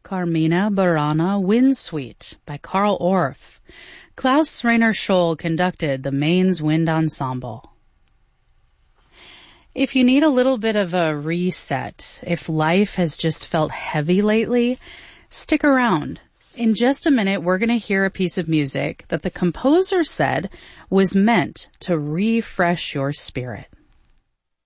Carmina Burana Wind Suite by Carl Orff. Klaus Rainer Scholl conducted the Mainz Wind Ensemble. If you need a little bit of a reset, if life has just felt heavy lately, stick around. In just a minute, we're going to hear a piece of music that the composer said was meant to refresh your spirit.